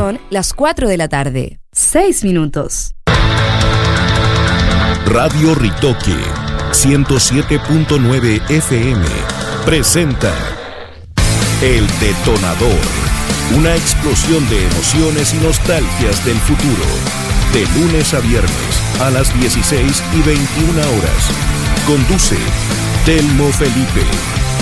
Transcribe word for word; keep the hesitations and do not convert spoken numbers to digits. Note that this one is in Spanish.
Son las cuatro de la tarde, seis minutos. Radio Ritoque ciento siete punto nueve F M presenta El Detonador, una explosión de emociones y nostalgias del futuro. De lunes a viernes a las dieciséis y veintiuna horas. Conduce Telmo Felipe.